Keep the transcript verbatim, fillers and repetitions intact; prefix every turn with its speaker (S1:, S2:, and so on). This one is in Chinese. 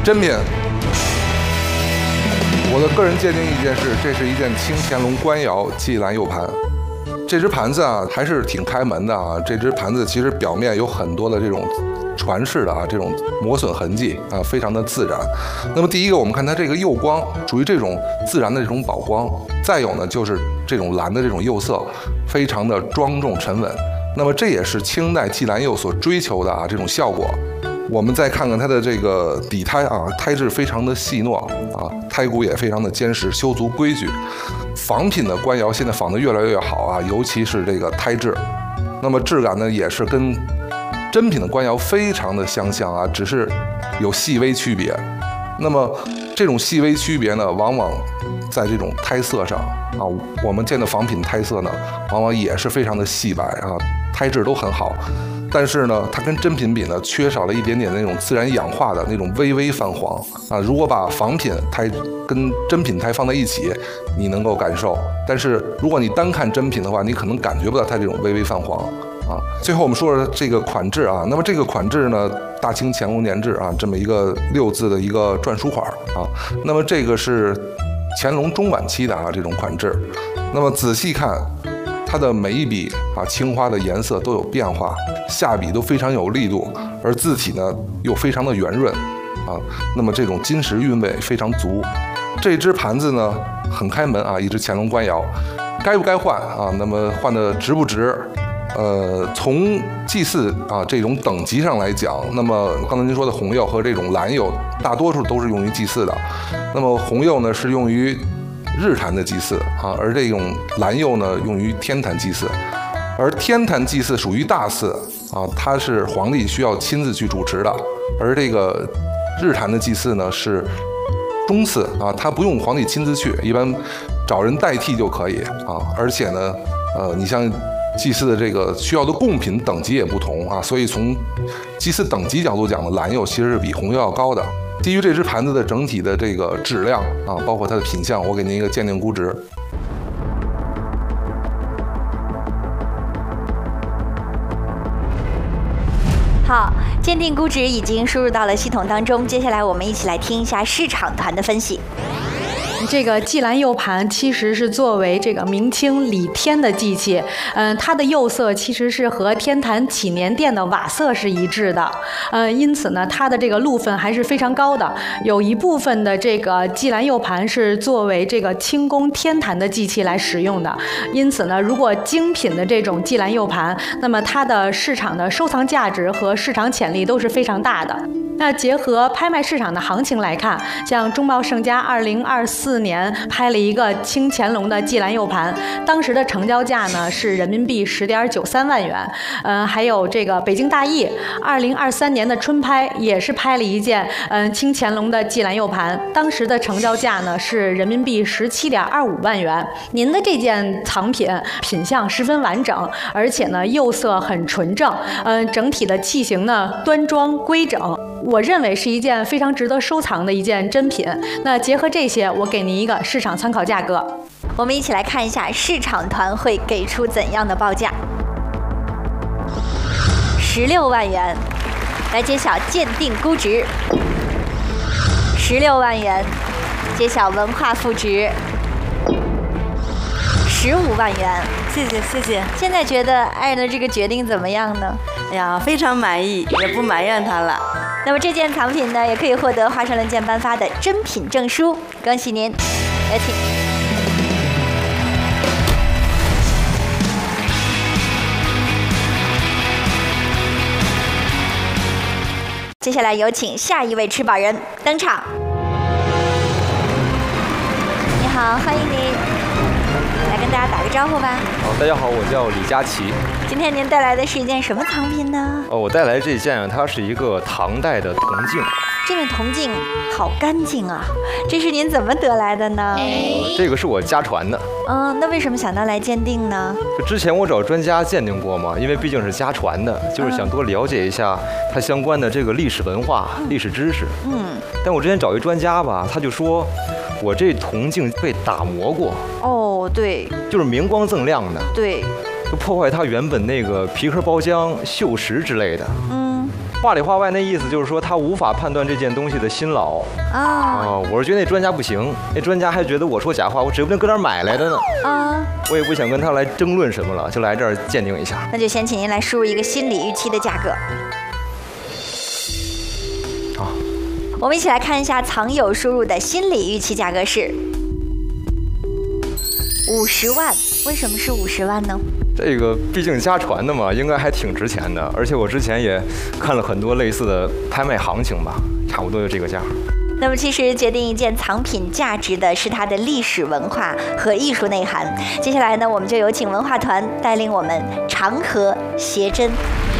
S1: 真品。我的个人鉴定意见是，这是一件清乾隆官窑祭蓝釉盘。这只盘子啊，还是挺开门的啊。这只盘子其实表面有很多的这种传世的啊这种磨损痕迹啊，非常的自然。那么第一个，我们看它这个釉光属于这种自然的这种宝光，再有呢就是这种蓝的这种釉色，非常的庄重沉稳。那么这也是清代祭蓝釉所追求的啊这种效果。我们再看看它的这个底胎啊，胎质非常的细糯啊，胎骨也非常的坚实，修足规矩。仿品的官窑现在仿得越来越好啊，尤其是这个胎质，那么质感呢也是跟真品的官窑非常的相像啊，只是有细微区别。那么这种细微区别呢，往往在这种胎色上啊，我们见的仿品胎色呢，往往也是非常的细白啊，胎质都很好。但是呢，它跟真品比呢，缺少了一点点那种自然氧化的那种微微泛黄啊。如果把仿品胎跟真品胎放在一起，你能够感受；但是如果你单看真品的话，你可能感觉不到它这种微微泛黄啊。最后我们说说这个款制啊，那么这个款制呢，大清乾隆年制啊，这么一个六字的一个篆书款啊。那么这个是乾隆中晚期的啊这种款制。那么仔细看。它的每一笔啊，青花的颜色都有变化，下笔都非常有力度，而字体呢又非常的圆润啊，那么这种金石韵味非常足。这只盘子呢很开门啊，一只乾隆官窑，该不该换啊？那么换的值不值？呃，从祭祀啊这种等级上来讲，那么刚才您说的红釉和这种蓝釉，大多数都是用于祭祀的。那么红釉呢是用于日坛的祭祀啊，而这种蓝釉呢用于天坛祭祀，而天坛祭祀属于大祀啊，它是皇帝需要亲自去主持的，而这个日坛的祭祀呢是中祀啊，它不用皇帝亲自去，一般找人代替就可以啊，而且呢，呃，你像祭祀的这个需要的贡品等级也不同啊，所以从祭祀等级角度讲呢，蓝釉其实是比红釉要高的。基于这只盘子的整体的这个质量啊，包括它的品相，我给您一个鉴定估值。
S2: 好，鉴定估值已经输入到了系统当中，接下来我们一起来听一下市场团的分析。
S3: 这个祭蓝釉盘其实是作为这个明清礼天的祭器，嗯，它的釉色其实是和天坛祈年殿的瓦色是一致的，嗯，因此呢，它的这个路分还是非常高的。有一部分的这个祭蓝釉盘是作为这个清宫天坛的祭器来使用的，因此呢，如果精品的这种祭蓝釉盘，那么它的市场的收藏价值和市场潜力都是非常大的。那结合拍卖市场的行情来看，像中茂盛家二零二四年拍了一个清乾隆的祭蓝釉盘，当时的成交价呢是人民币十点九三万元。嗯，还有这个北京大益二零二三年的春拍也是拍了一件嗯清乾隆的祭蓝釉盘，当时的成交价呢是人民币十七点二五万元。您的这件藏品品相十分完整，而且呢釉色很纯正，嗯，整体的器型呢端庄规整。我认为是一件非常值得收藏的一件珍品。那结合这些，我给您一个市场参考价格。
S2: 我们一起来看一下市场团会给出怎样的报价。十六万元，来揭晓鉴定估值。十六万元，揭晓文化负值。十五万元，
S4: 谢谢谢谢。
S2: 现在觉得爱人的这个决定怎么样呢？
S4: 哎呀，非常满意，也不埋怨他了。
S2: 那么这件藏品呢，也可以获得华山论剑颁发的珍品证书，恭喜您！有请。接下来有请下一位持宝人登场。你好，欢迎您，来跟大家打个招呼吧。
S5: 好，大家好，我叫李佳琦。
S2: 今天您带来的是一件什么藏品呢？
S5: 哦，我带来这件，它是一个唐代的铜镜。
S2: 这面铜镜好干净啊，这是您怎么得来的呢？
S5: 呃、这个是我家传的。
S2: 嗯，那为什么想到来鉴定呢？
S5: 就之前我找专家鉴定过嘛，因为毕竟是家传的，就是想多了解一下它相关的这个历史文化、嗯、历史知识。嗯。但我之前找一专家吧，他就说我这铜镜被打磨过。
S2: 哦，对。就是
S5: 明光锃亮的。
S2: 对。
S5: 就破坏它原本那个皮壳包浆、锈蚀之类的。嗯。 话里话外那意思就是说他无法判断这件东西的辛劳。
S2: 啊
S5: 哦，我是觉得那专家不行，那专家还觉得我说假话，我指不定搁哪儿买来的呢。
S2: 啊，
S5: 我也不想跟他来争论什么了，就来这儿鉴定一下。
S2: 那就先请您来输入一个心理预期的价格。
S5: 好，
S2: 我们一起来看一下藏友输入的心理预期价格是五十万。为什么是五十万呢？
S5: 这个毕竟家传的嘛，应该还挺值钱的。而且我之前也看了很多类似的拍卖行情吧，差不多就这个价。
S2: 那么其实决定一件藏品价值的是它的历史文化和艺术内涵。接下来呢，我们就有请文化团带领我们长河谐真。